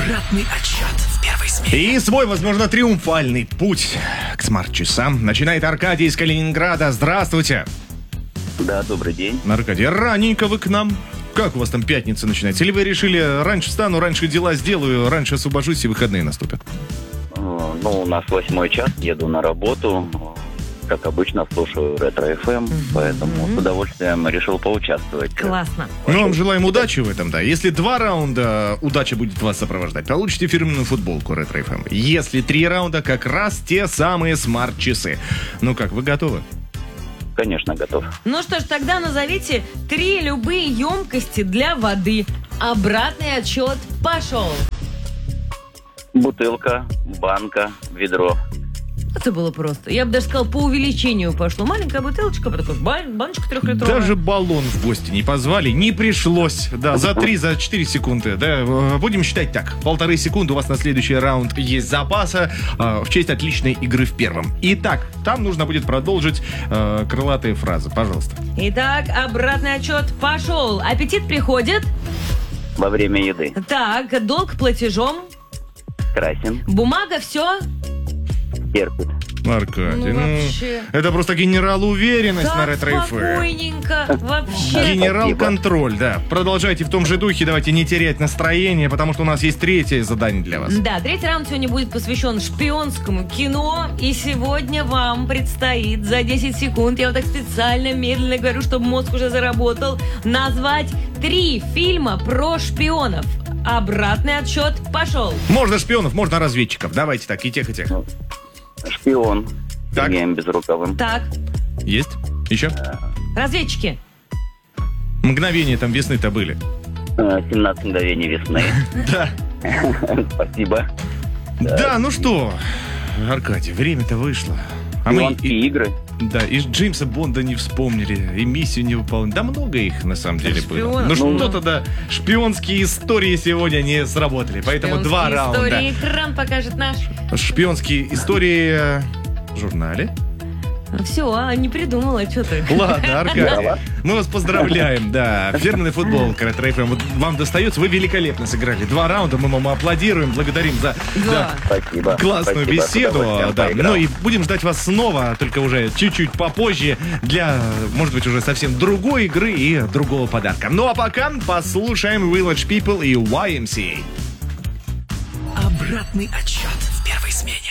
Обратный отсчет в первой смене. И свой, возможно, триумфальный путь к смарт-часам начинает Аркадий из Калининграда. Здравствуйте. Да, добрый день. Аркадий, раненько вы к нам. Как у вас там пятница начинается? Или вы решили, раньше встану, раньше дела сделаю, раньше освобожусь и выходные наступят? Ну, у нас 8 час, еду на работу. Как обычно, слушаю Ретро-ФМ, поэтому с удовольствием решил поучаствовать. Классно. Мы вам желаем удачи в этом, да. Если 2 раунда удача будет вас сопровождать, получите фирменную футболку Ретро-ФМ. Если 3 раунда, как раз те самые смарт-часы. Ну как, вы готовы? Конечно, готов. Ну что ж, тогда назовите 3 любые емкости для воды. Обратный отсчет пошел. Бутылка, банка, ведро. Это было просто. Я бы даже сказал, по увеличению пошло. Маленькая бутылочка, потом баночка 3-литровая. Даже баллон в гости не позвали, не пришлось. Да, за 4 секунды. Да, будем считать так. 1,5 секунды у вас на следующий раунд есть запаса в честь отличной игры в первом. Итак, там нужно будет продолжить крылатые фразы. Пожалуйста. Итак, обратный отсчет пошел. Аппетит приходит. Во время еды. Так, долг платежом. Красен. Бумага все. Терпит. Аркадий, Вообще. это просто генерал уверенность на Так Ретро-ФМ. спокойненько. Вообще. Генерал-контроль, да. Продолжайте в том же духе, давайте не терять настроение, потому что у нас есть третье задание для вас. Да, третий раунд сегодня будет посвящен шпионскому кино. И сегодня вам предстоит за 10 секунд, я вот так специально медленно говорю, чтобы мозг уже заработал, назвать 3 фильма про шпионов. Обратный отсчет пошел. Можно шпионов, можно разведчиков. Давайте так, и тех, и тех. Шпион. Так. Сергеем Безруковым. Так, Есть? Еще? разведчики. Мгновения там весны-то были. 17 мгновений весны. Да. Спасибо. Да, ну что, Аркадий, время-то вышло. А мы Шпионские игры. да, и Джеймса Бонда не вспомнили, и миссию не выполнили. Да много их, на самом деле, было. Шпионов. Ну что-то, да, шпионские истории сегодня не сработали. Поэтому 2 Шпионские раунда. истории. Экран покажет наш. Шпионские истории в журнале. Все, не придумала, что ты. Ладно, Аркадий, мы вас поздравляем, да. Фирменный футбол Ретро-ФМ вот вам достается. Вы великолепно сыграли 2 раунда, мы вам аплодируем, благодарим за Да. Спасибо. классную Спасибо, с беседу. удовольствием Да. поиграл. Ну и будем ждать вас снова, только уже чуть-чуть попозже, для, может быть, уже совсем другой игры и другого подарка. Ну а пока послушаем Village People и YMCA. Обратный отсчет в первой смене.